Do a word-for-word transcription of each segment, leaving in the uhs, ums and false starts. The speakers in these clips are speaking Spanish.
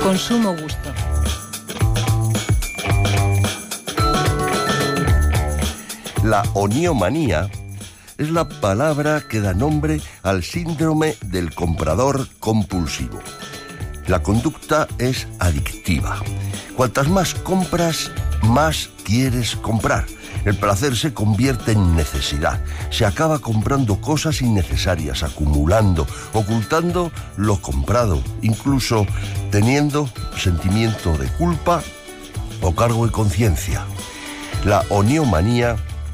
Consumo gusto. La oniomanía es la palabra que da nombre al síndrome del comprador compulsivo. La conducta es adictiva. Cuantas más compras, más quieres comprar. El placer se convierte en necesidad. Se acaba comprando cosas innecesarias, acumulando, ocultando lo comprado, incluso teniendo sentimiento de culpa o cargo de conciencia. La oniomanía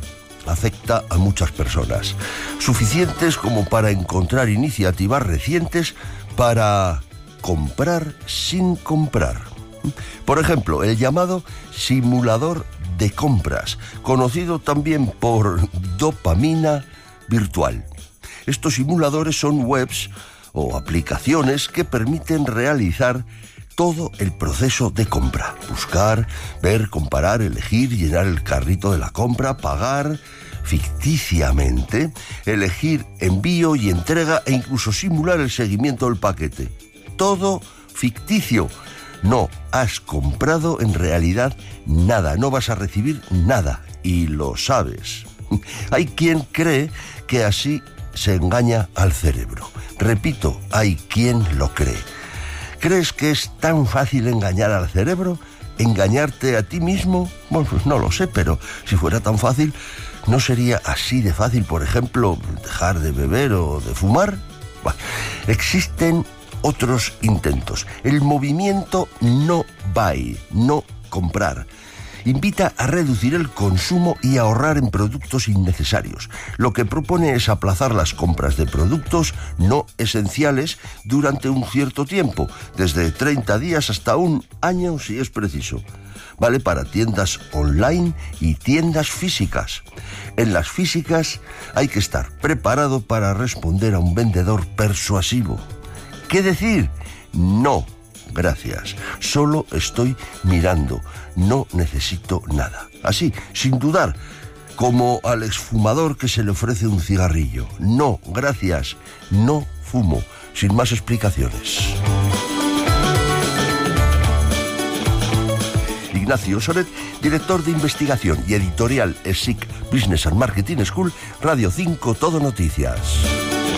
afecta a muchas personas, suficientes como para encontrar iniciativas recientes para comprar sin comprar. Por ejemplo, el llamado simulador de compras, conocido también por dopamina virtual. Estos simuladores son webs o aplicaciones que permiten realizar todo el proceso de compra. Buscar, ver, comparar, elegir, llenar el carrito de la compra, pagar ficticiamente, elegir envío y entrega e incluso simular el seguimiento del paquete. Todo ficticio. No has comprado en realidad nada, no vas a recibir nada y lo sabes. Hay quien cree que así se engaña al cerebro. Repito, hay quien lo cree. ¿Crees que es tan fácil engañar al cerebro? ¿Engañarte a ti mismo? Bueno, pues no lo sé, pero si fuera tan fácil, ¿no sería así de fácil, por ejemplo, dejar de beber o de fumar? Bueno, existen otros intentos. El movimiento no buy, no comprar, invita a reducir el consumo y a ahorrar en productos innecesarios. Lo que propone es aplazar las compras de productos no esenciales durante un cierto tiempo, desde treinta días hasta un año si es preciso. Vale para tiendas online y tiendas físicas. En las físicas hay que estar preparado para responder a un vendedor persuasivo. ¿Qué decir? No, gracias. Solo estoy mirando. No necesito nada. Así, sin dudar, como al exfumador que se le ofrece un cigarrillo. No, gracias. No fumo. Sin más explicaciones. Ignacio Soret, director de investigación y editorial E S I C Business and Marketing School, Radio cinco Todo Noticias.